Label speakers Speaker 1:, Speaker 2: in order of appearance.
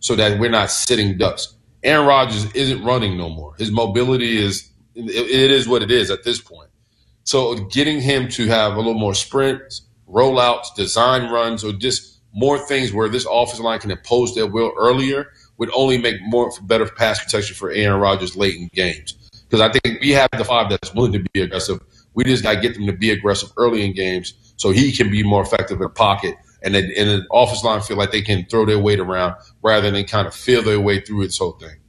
Speaker 1: so that we're not sitting ducks. Aaron Rodgers isn't running no more. His mobility it is what it is at this point. So getting him to have a little more sprints, rollouts, design runs, or just more things where this offensive line can impose their will earlier would only make better pass protection for Aaron Rodgers late in games. Because I think we have the 5 that's willing to be aggressive. We just got to get them to be aggressive early in games so he can be more effective in the pocket and the offensive line feel like they can throw their weight around rather than kind of feel their way through this whole thing.